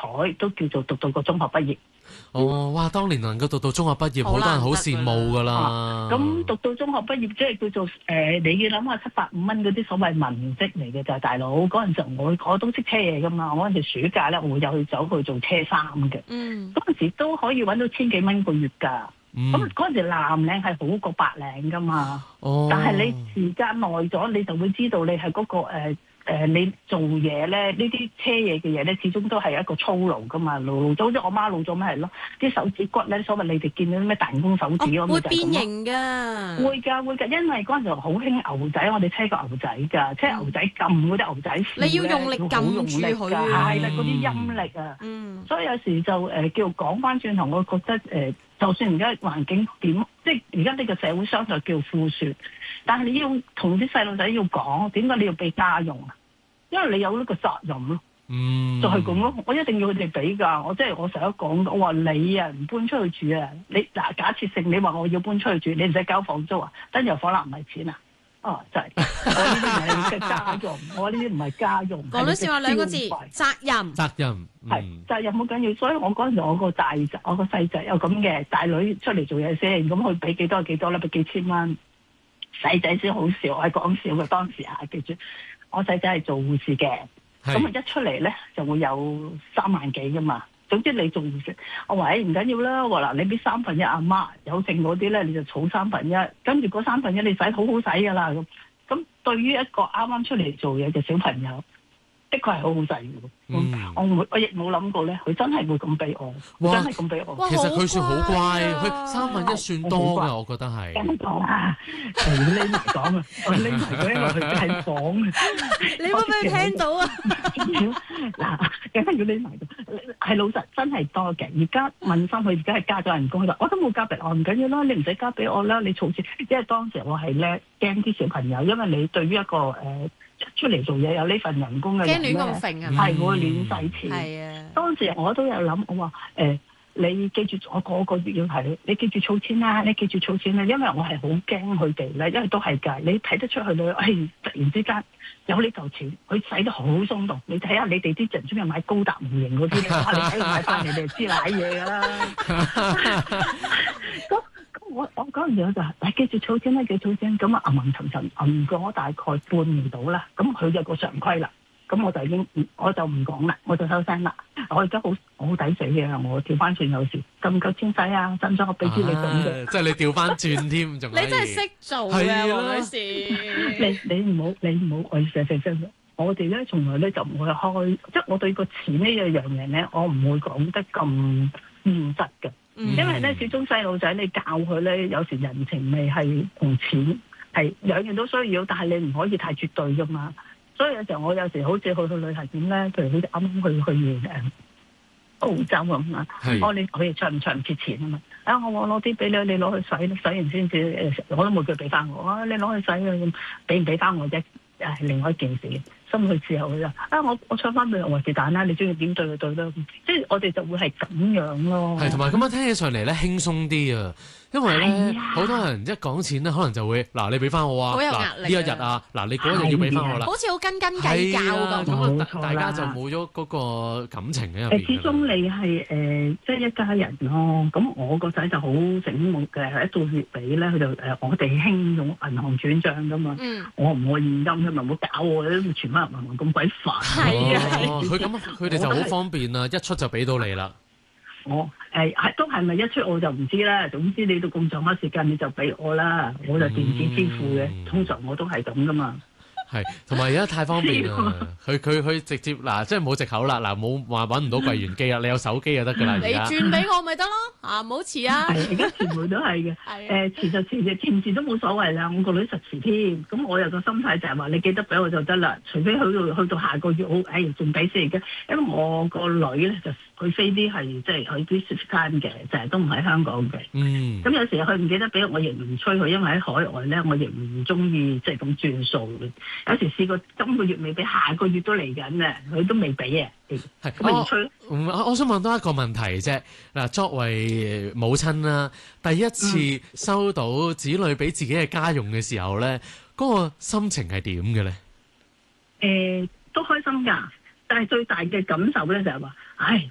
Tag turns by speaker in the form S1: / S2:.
S1: 彩都叫做讀到個中學畢業。
S2: 哇！當年能夠讀到中學畢業，好多人好羨慕㗎啦。
S1: 咁讀到中學畢業，即係叫做你要諗下700-5蚊嗰啲所謂文職嚟嘅就係大佬。嗰陣時我都識車嘢㗎嘛，我嗰陣時暑假咧我會有去走去做車衫嘅。嗰陣時都可以揾到千幾蚊個月㗎。咁嗰陣時藍領係好過白領㗎嘛。但係你時間耐咗，你就會知道你係嗰個你做嘢咧，呢啲車嘢嘅嘢咧，始終都係一個操勞噶嘛，勞咗好似我媽老咗咪係咯，啲手指骨咧，所謂你哋見到啲咩彈弓手指咁，
S3: 會變形噶，
S1: 會㗎，因為嗰陣時好興牛仔，我哋車過牛仔㗎，車牛仔撳嗰啲牛仔褲咧，
S3: 你要用力撳住佢，
S1: 係啦，嗰啲陰力啊，所以有時就叫講翻轉頭，我覺得就算而家環境點，即係而家呢個社會相對叫富庶，但係你要同啲細路仔要講，點解你要俾家用啊？因為你有呢個責任咯，就係咁咯。我一定要佢哋俾㗎。我成日都講，我話你啊唔搬出去住啊，你嗱假設性你話我要搬出去住，你唔使交房租啊，燈油火蠟唔係錢啊。就係我呢啲唔係家用，我呢啲唔係家用。
S3: 講多笑話兩個字，責任。
S2: 責任
S1: 係責任好緊要，所以我嗰陣時我個細仔有咁嘅大女出嚟做嘢先，咁佢俾幾多啦，俾幾千蚊。細仔先好笑，我係講笑嘅當時記住，我細仔係做護士嘅，咁啊一出嚟咧就會有3萬幾㗎嘛。總之你做護士，我話唔緊要啦，我話嗱你俾1/3阿媽有剩嗰啲咧，你就儲1/3，跟住嗰1/3你使好使㗎啦。咁對於一個啱啱出嚟做嘢嘅小朋友，的確係好好使嘅。我亦冇諗過咧，佢真係會咁俾我，真係咁俾我。
S2: 其實佢算好乖，佢1/3算多㗎，我覺得係。
S1: 咁講啊，匿埋講啊，我匿埋講，因為佢喺房啊。
S3: 你會唔會聽到啊？
S1: 嗱，梗係要匿埋到，係老實真係多嘅。而家問翻佢，而家係加咗人工啦，我都冇加俾我，唔緊要啦，你唔使加俾我啦，你儲錢。因為當時我係咧驚啲小朋友，因為你對於一個出嚟做嘢有呢份人工嘅人咧，係會亂使錢。係啊，當時我都有諗，我話你記住我個個月要提你記住儲錢啦，你記住儲錢啦，因為我係好驚佢哋咧，因為都係㗎，你睇得出佢哋，突然之間有呢嚿錢，佢使得好鬆動。你睇下你哋啲人中意買高達模型嗰啲咧，你睇佢買翻嚟，你就知賴嘢㗎啦。我嗰陣時我就記住儲錢啦，記住儲錢，咁啊吟沉吟過我大概半年到啦，咁佢有個常規啦，咁我就唔講啦，我就收聲啦。我而家好抵死嘅，我調翻轉有時夠唔夠錢使啊？使唔使我俾啲你咁嘅？
S2: 即係你調翻轉添，仲
S3: 你真係識做嘅黃女士。
S1: 你唔好我哋咧從來咧就唔會開，即係我對個錢呢一樣嘢咧，我唔會講得咁現實嘅。因為咧，始終細路仔你教佢咧，有時人情味係同錢係兩樣都需要，但係你唔可以太絕對噶嘛。所以有時候我有時好似去旅行點咧，譬如好似啱啱去完澳洲咁啊，你可以出唔切錢啊嘛。我攞啲俾你，你攞去使，使完先至我都冇叫俾翻我。你攞去使咁，俾唔俾翻我啫？係另外一件事。心去之後佢就我唱翻俾我是但啦，你中意點對就對啦，即係我哋就會係咁樣咯。
S2: 係同埋咁樣聽起上嚟咧輕鬆啲啊，因為咧好多人一講錢咧，可能就會嗱你俾翻我啊，嗱呢一日啊，嗱你嗰日要俾翻我啦，
S3: 好似好斤斤計較
S2: 咁，大家就冇咗嗰個感情喺入邊。
S1: 始終你係即係一家人咯。咁我個仔就好醒目嘅，一到月尾咧，佢就我哋興用銀行轉帳噶嘛。我唔可以現金㗎嘛，唔好搞我，都全部銀行咁鬼煩。
S3: 係啊，
S2: 佢哋就好方便啦，一出就俾到你啦。
S1: 都係咪一出我就唔知啦。總之你到咁長嘅時間你就俾我啦，我就電子支付嘅。通常我都係咁噶嘛。
S2: 係，同埋而家太方便啦，佢直接嗱，即係冇藉口啦，嗱冇話揾唔到櫃員機啦，你有手機就得㗎啦。
S3: 你轉俾我咪得咯，唔好遲啊！
S1: 而家全部都係嘅，遲都冇所謂啦。我個女實時添，咁我有個心態就係話你記得俾我就得啦，除非去到下個月好，仲俾先而家，因為我個女咧就佢飛啲係即係去啲 Switzerland 嘅，成日都唔喺香港嘅。咁有時佢唔記得俾我亦唔催佢，因為喺海外咧我亦唔中意即係咁轉數嘅。有時試過今個月未俾，下個月都嚟緊啊，佢都未俾啊，咁咪要催。
S2: 我想問多一個問題啫。嗱，作為母親啦，第一次收到子女俾自己嘅家用嘅時候咧，嗰個心情係點嘅咧？
S1: 都開心㗎，但係最大嘅感受咧就係話，